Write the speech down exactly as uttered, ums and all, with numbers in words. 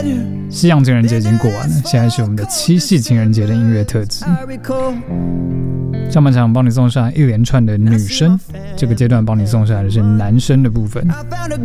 西洋情人节已经过完了，现在是我们的七夕情人节的音乐特辑。上半场帮你送上一连串的女生，这个阶段帮你送上来的是男生的部分。